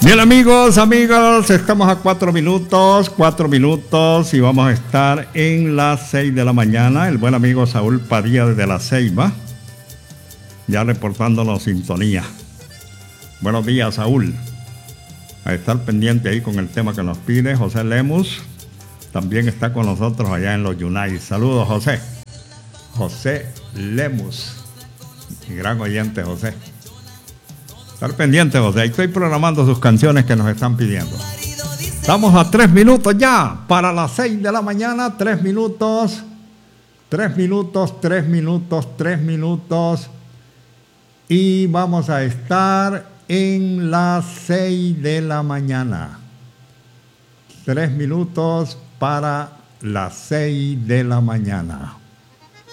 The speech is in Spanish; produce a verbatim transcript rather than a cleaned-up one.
Bien, amigos, amigos, estamos a cuatro minutos, cuatro minutos y vamos a estar en las seis de la mañana. El buen amigo Saúl Padilla desde La Ceiba, ya reportándonos sintonía. Buenos días, Saúl. A estar pendiente ahí con el tema que nos pide José Lemus. También está con nosotros allá en los United. Saludos, José. José Lemus, mi gran oyente, José. Estar pendiente, José. Ahí estoy programando sus canciones que nos están pidiendo. Estamos a tres minutos ya para las seis de la mañana. Tres minutos. Tres minutos, tres minutos, tres minutos. Y vamos a estar en las seis de la mañana. Tres minutos para las seis de la mañana.